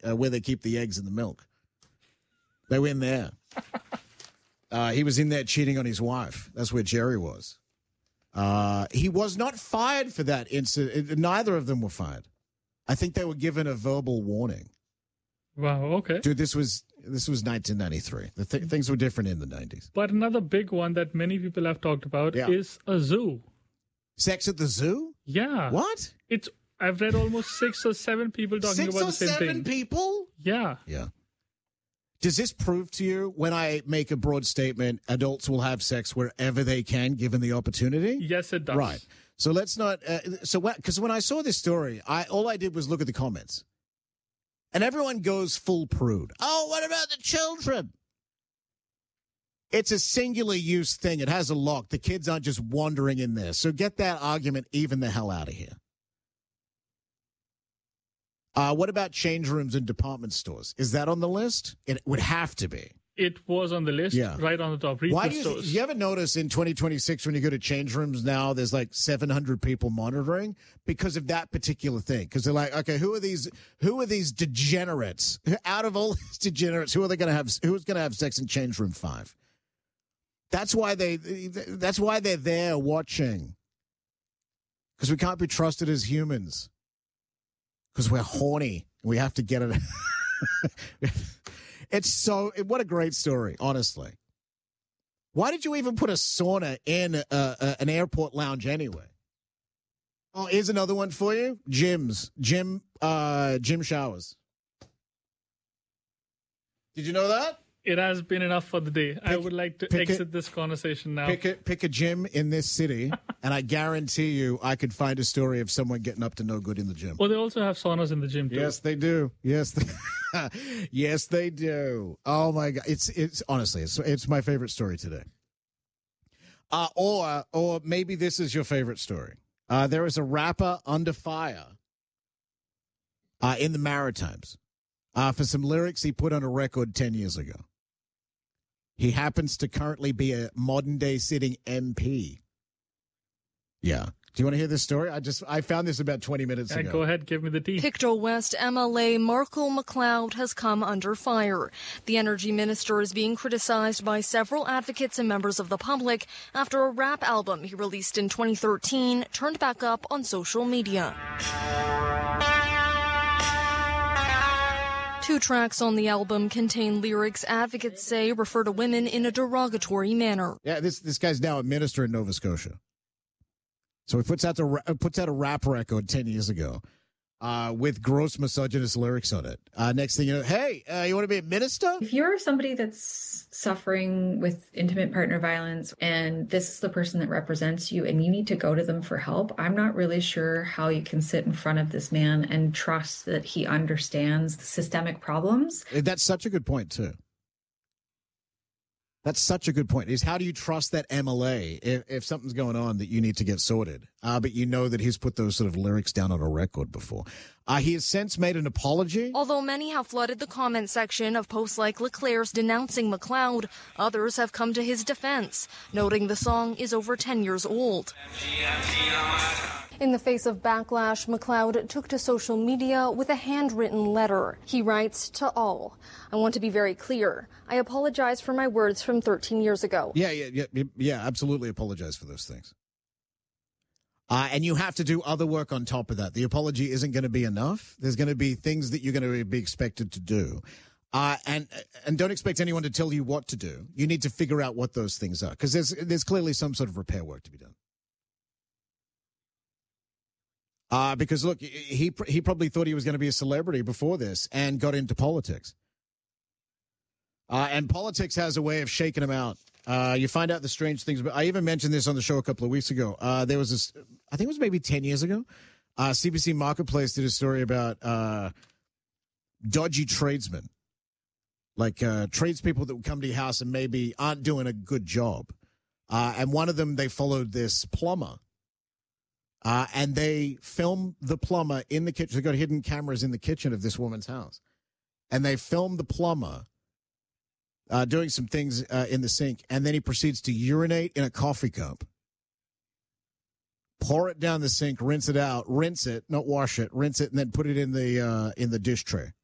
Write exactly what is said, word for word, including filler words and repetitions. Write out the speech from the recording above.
uh, where they keep the eggs and the milk. They were in there. Uh, he was in there cheating on his wife. That's where Jerry was. Uh, he was not fired for that incident. Neither of them were fired. I think they were given a verbal warning. Wow, okay. Dude, this was this was nineteen ninety-three. The th- things were different in the nineties. But another big one that many people have talked about Yeah. is a zoo. Sex at the zoo? Yeah. What? It's I've read almost six or seven people talking Six about or the same seven thing. people? Yeah. Yeah. Does this prove to you when I make a broad statement, adults will have sex wherever they can, given the opportunity? Yes, it does. Right. So let's not. Uh, so because when I saw this story, I all I did was look at the comments, and everyone goes full prude. Oh, what about the children? It's a singular use thing. It has a lock. The kids aren't just wandering in there. So get that argument even the hell out of here. Uh, what about change rooms in department stores? Is that on the list? It would have to be. It was on the list, Yeah. right on the top. Read Why the do you, stores. you ever notice in twenty twenty-six when you go to change rooms now, there's like seven hundred people monitoring because of that particular thing? Because they're like, okay, who are these? Who are these degenerates? Out of all these degenerates, who are they going to have? Who's going to have sex in change room five? That's why they. That's why they're there watching. Because we can't be trusted as humans. Because we're horny. We have to get it. It's so, what a great story, honestly. Why did you even put a sauna in uh, uh, an airport lounge anyway? Oh, here's another one for you. Gyms. Gym, uh, gym showers. Did you know that? It has been enough for the day. I Pick- would like to pick exit it- this conversation now. Pick a, pick a gym in this city, and I guarantee you I could find a story of someone getting up to no good in the gym. Well, they also have saunas in the gym too. Yes, they do. Yes, they, yes, they do. Oh my God, it's it's honestly, it's it's my favorite story today. Uh, or or maybe this is your favorite story. Uh, there is a rapper under fire uh, in the Maritimes uh, for some lyrics he put on a record ten years ago. He happens to currently be a modern day sitting M P. Yeah. Do you want to hear this story? I just I found this about twenty minutes Yeah, ago. go ahead, give me the tea. Pictou West M L A Markle McLeod has come under fire. The energy minister is being criticized by several advocates and members of the public after a rap album he released in twenty thirteen turned back up on social media. Two tracks on the album contain lyrics advocates say refer to women in a derogatory manner. Yeah, this this guy's now a minister in Nova Scotia. So he puts out the ra- puts out a rap record ten years ago uh, with gross misogynist lyrics on it. Uh, next thing you know, hey, uh, you want to be a minister? If you're somebody that's suffering with intimate partner violence and this is the person that represents you and you need to go to them for help, I'm not really sure how you can sit in front of this man and trust that he understands the systemic problems. That's such a good point, too. That's such a good point. Is how do you trust that M L A if, if something's going on that you need to get sorted? Uh, but you know that he's put those sort of lyrics down on a record before. Uh, he has since made an apology. Although many have flooded the comment section of posts like Leclerc's denouncing McLeod, others have come to his defense, noting the song is over ten years old. In the face of backlash, McLeod took to social media with a handwritten letter. He writes to all, I want to be very clear. I apologize for my words from thirteen years ago. Yeah, yeah, yeah, yeah, absolutely apologize for those things. Uh, and you have to do other work on top of that. The apology isn't going to be enough. There's going to be things that you're going to be expected to do. Uh, and and don't expect anyone to tell you what to do. You need to figure out what those things are, because there's there's clearly some sort of repair work to be done. Uh, because look, he he probably thought he was going to be a celebrity before this and got into politics. Uh, and politics has a way of shaking him out. Uh, you find out the strange things. But I even mentioned this on the show a couple of weeks ago. Uh, there was this, I think it was maybe ten years ago. Uh, C B C Marketplace did a story about uh, dodgy tradesmen, like uh, tradespeople that would come to your house and maybe aren't doing a good job. Uh, and one of them, they followed this plumber. Uh, and they filmed the plumber in the kitchen. They got hidden cameras in the kitchen of this woman's house. And they filmed the plumber uh, doing some things uh, in the sink. And then he proceeds to urinate in a coffee cup, pour it down the sink, rinse it out, rinse it, not wash it, rinse it, and then put it in the uh, in the dish tray.